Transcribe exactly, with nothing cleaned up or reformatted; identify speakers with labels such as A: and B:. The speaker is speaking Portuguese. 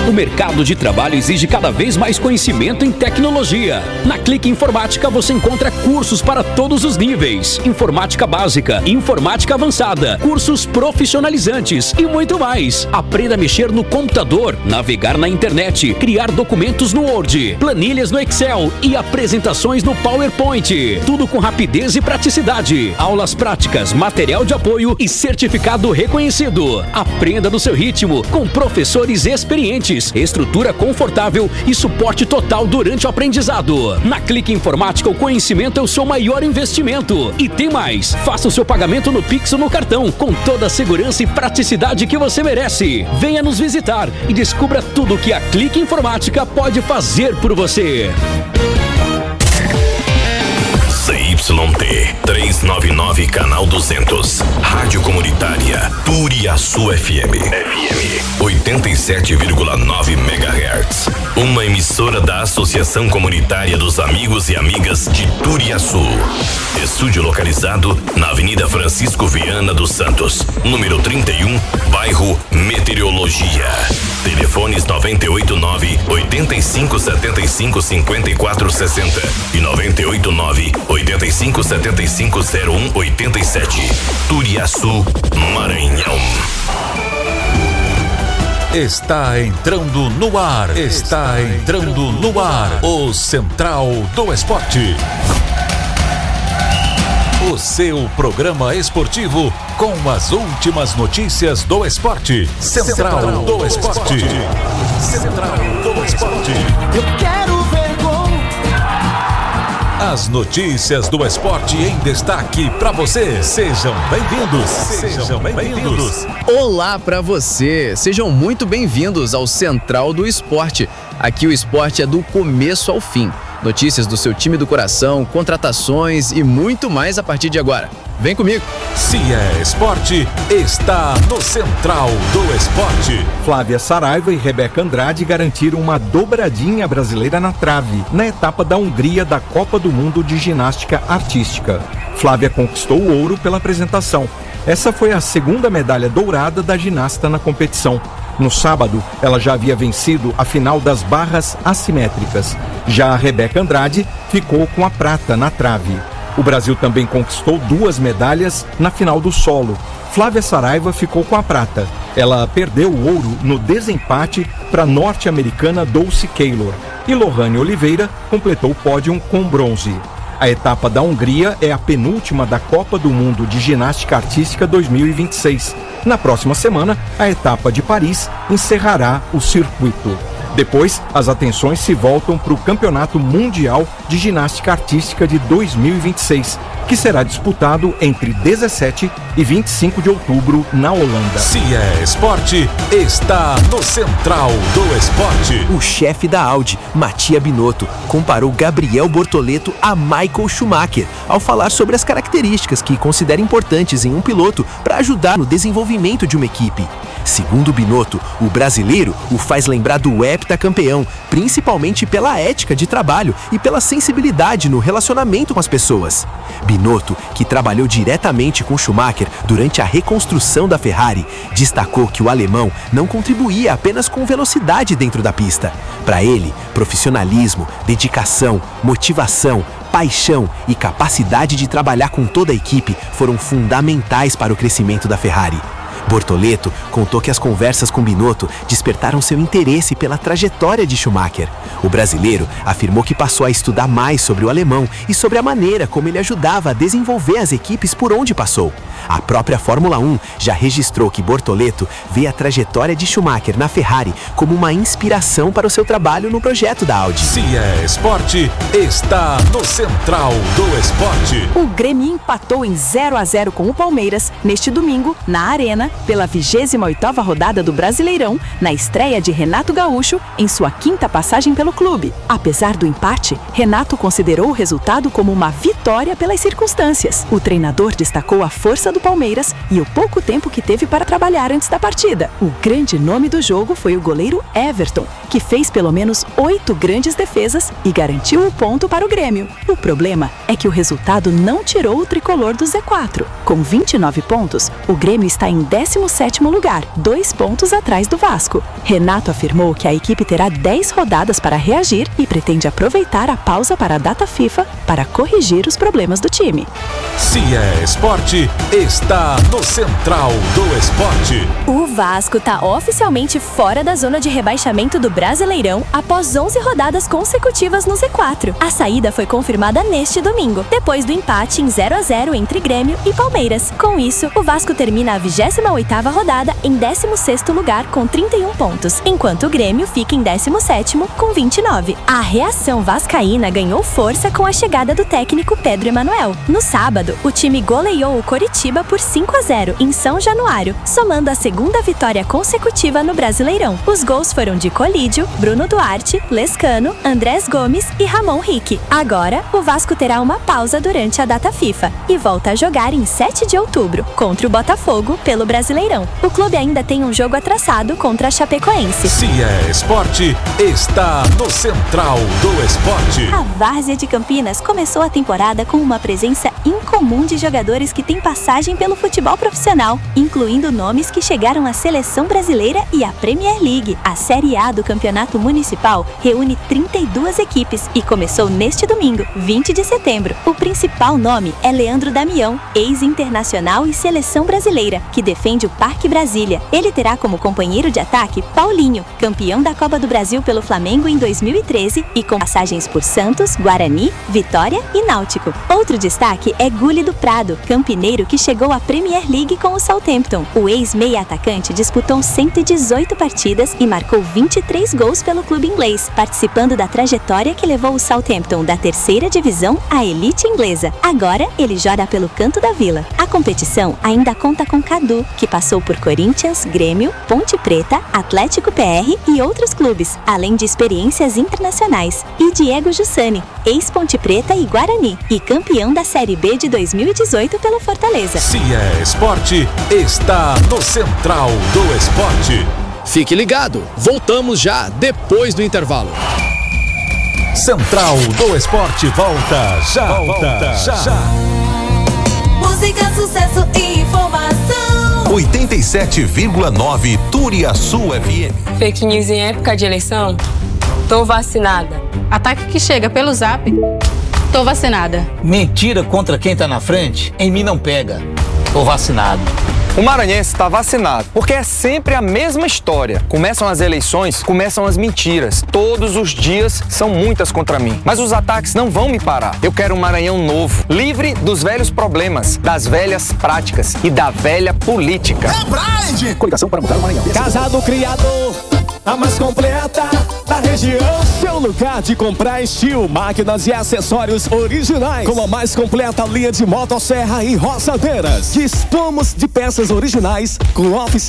A: O mercado de trabalho exige cada vez mais conhecimento em tecnologia. Na Clique Informática você encontra cursos para todos os níveis: informática básica, informática avançada, cursos profissionalizantes e muito mais. Aprenda a mexer no computador, navegar na internet, criar documentos no Word, planilhas no Excel e apresentações no PowerPoint. Tudo com rapidez e praticidade. Aulas práticas, material de apoio e certificado reconhecido. Aprenda no seu ritmo, com professores experientes, estrutura confortável e suporte total durante o aprendizado. Na Clique Informática, o conhecimento é o seu maior investimento. E tem mais: faça o seu pagamento no Pix ou no cartão, com toda a segurança e praticidade que você merece. Venha nos visitar e descubra tudo que a Clique Informática pode fazer por você.
B: C Y T trezentos e noventa e nove, canal duzentos. Rádio Comunitária Turiaçu F M. F M oitenta e sete vírgula nove megahertz. Uma emissora da Associação Comunitária dos Amigos e Amigas de Turiaçu. Estúdio localizado na Avenida Francisco Viana dos Santos, número trinta e um, bairro Meteorologia. Telefones noventa e oito nove, oitenta e cinco, setenta e cinco, cinquenta e quatro sessenta e noventa e oito nove, oitenta e cinco, setenta e cinco, zero um, oitenta e sete. Turiaçu, Maranhão.
C: Está entrando no ar. Está entrando no ar. O Central do Esporte. O seu programa esportivo com as últimas notícias do esporte. Central do Esporte. Central do Esporte.
D: Eu quero ver gol.
C: As notícias do esporte em destaque para você. Sejam bem-vindos. Sejam bem-vindos.
E: Olá para você. Sejam muito bem-vindos ao Central do Esporte. Aqui o esporte é do começo ao fim. Notícias do seu time do coração, contratações e muito mais a partir de agora. Vem comigo.
C: Se é esporte, está no Central do Esporte.
F: Flávia Saraiva e Rebeca Andrade garantiram uma dobradinha brasileira na trave, na etapa da Hungria da Copa do Mundo de Ginástica Artística. Flávia conquistou o ouro pela apresentação. Essa foi a segunda medalha dourada da ginasta na competição. No sábado, ela já havia vencido a final das barras assimétricas. Já a Rebeca Andrade ficou com a prata na trave. O Brasil também conquistou duas medalhas na final do solo. Flávia Saraiva ficou com a prata. Ela perdeu o ouro no desempate para a norte-americana Dulce Keylor. E Lohane Oliveira completou o pódio com bronze. A etapa da Hungria é a penúltima da Copa do Mundo de Ginástica Artística dois mil e vinte e seis. Na próxima semana, a etapa de Paris encerrará o circuito. Depois, as atenções se voltam para o Campeonato Mundial de Ginástica Artística de dois mil e vinte e seis, que será disputado entre dezessete e vinte e cinco de outubro na Holanda.
C: Se é esporte, está no Central do Esporte.
G: O chefe da Audi, Mattia Binotto, comparou Gabriel Bortoleto a Michael Schumacher ao falar sobre as características que considera importantes em um piloto para ajudar no desenvolvimento de uma equipe. Segundo Binotto, o brasileiro o faz lembrar do heptacampeão, principalmente pela ética de trabalho e pela sensibilidade no relacionamento com as pessoas. Binotto, que trabalhou diretamente com Schumacher durante a reconstrução da Ferrari, destacou que o alemão não contribuía apenas com velocidade dentro da pista. Para ele, profissionalismo, dedicação, motivação, paixão e capacidade de trabalhar com toda a equipe foram fundamentais para o crescimento da Ferrari. Bortoleto contou que as conversas com Binotto despertaram seu interesse pela trajetória de Schumacher. O brasileiro afirmou que passou a estudar mais sobre o alemão e sobre a maneira como ele ajudava a desenvolver as equipes por onde passou. A própria Fórmula um já registrou que Bortoleto vê a trajetória de Schumacher na Ferrari como uma inspiração para o seu trabalho no projeto da Audi.
C: Se é esporte, está no Central do Esporte.
H: O Grêmio empatou em zero a zero com o Palmeiras neste domingo, na Arena, pela vigésima oitava rodada do Brasileirão, na estreia de Renato Gaúcho em sua quinta passagem pelo clube. Apesar do empate, Renato considerou o resultado como uma vitória pelas circunstâncias. O treinador destacou a força do Palmeiras e o pouco tempo que teve para trabalhar antes da partida. O grande nome do jogo foi o goleiro Everton, que fez pelo menos oito grandes defesas e garantiu o ponto para o Grêmio. O problema é que o resultado não tirou o tricolor do Z quatro. Com vinte e nove pontos, o Grêmio está em décimo décimo sétimo lugar, dois pontos atrás do Vasco. Renato afirmou que a equipe terá dez rodadas para reagir e pretende aproveitar a pausa para a data FIFA para corrigir os problemas do time.
C: Se é esporte, está no Central do Esporte.
I: O Vasco está oficialmente fora da zona de rebaixamento do Brasileirão após onze rodadas consecutivas no Z quatro. A saída foi confirmada neste domingo, depois do empate em zero a zero entre Grêmio e Palmeiras. Com isso, o Vasco termina a vigésima oitava rodada em décimo sexto lugar com trinta e um pontos, enquanto o Grêmio fica em décimo sétimo com vinte e nove. A reação vascaína ganhou força com a chegada do técnico Pedro Emanuel. No sábado, o time goleou o Coritiba por cinco a zero em São Januário, somando a segunda vitória consecutiva no Brasileirão. Os gols foram de Colídio, Bruno Duarte, Lescano, Andrés Gomes e Ramon Rique. Agora, o Vasco terá uma pausa durante a data FIFA e volta a jogar em sete de outubro, contra o Botafogo, pelo Brasileirão. O clube ainda tem um jogo atrasado contra a Chapecoense.
C: Se é esporte, está no Central do Esporte.
I: A Várzea de Campinas começou a temporada com uma presença incomum de jogadores que têm passagem pelo futebol profissional, incluindo nomes que chegaram à Seleção Brasileira e à Premier League. A Série A do Campeonato Municipal reúne trinta e duas equipes e começou neste domingo, vinte de setembro. O principal nome é Leandro Damião, ex-internacional e seleção brasileira, que defende o Parque Brasília. Ele terá como companheiro de ataque Paulinho, campeão da Copa do Brasil pelo Flamengo em dois mil e treze e com passagens por Santos, Guarani, Vitória e Náutico. Outro destaque é Gulli do Prado, campineiro que chegou à Premier League com o Southampton. O ex-meia atacante disputou cento e dezoito partidas e marcou vinte e três gols pelo clube inglês, participando da trajetória que levou o Southampton da terceira divisão à elite inglesa. Agora, ele joga pelo Canto da Vila. A competição ainda conta com Cadu, que passou por Corinthians, Grêmio, Ponte Preta, Atlético P R e outros clubes, além de experiências internacionais. E Diego Jussani, ex-Ponte Preta e Guarani, e campeão da Série B de dois mil e dezoito pelo Fortaleza.
C: Se é esporte, está no Central do Esporte.
E: Fique ligado, voltamos já depois do intervalo.
C: Central do Esporte volta já, volta já. já.
D: Música, sucesso e informação.
B: oitenta e sete vírgula nove Turiaçu F M.
J: Fake news em época de eleição? Tô vacinada.
K: Ataque que chega pelo zap? Tô vacinada.
L: Mentira contra quem tá na frente? Em mim não pega. Tô vacinado.
M: O maranhense está vacinado, porque é sempre a mesma história. Começam as eleições, começam as mentiras. Todos os dias são muitas contra mim. Mas os ataques não vão me parar. Eu quero um Maranhão novo, livre dos velhos problemas, das velhas práticas e da velha política.
D: É Pride!
N: Coligação para mudar o Maranhão.
O: Casa do Criador, a mais completa da região. Seu lugar de comprar estilo, máquinas e acessórios originais, com a mais completa linha de motosserra e roçadeiras. Dispomos de peças originais com oficina